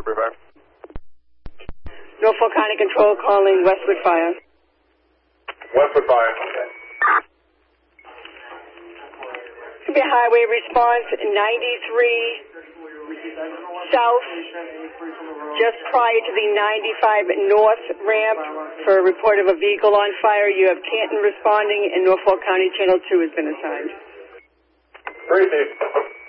River. Norfolk County Control calling Westwood Fire. Westwood Fire. Could be a highway response 93 south, just prior to the 95 north ramp for a report of a vehicle on fire. You have Canton responding, and Norfolk County Channel 2 has been assigned. Great.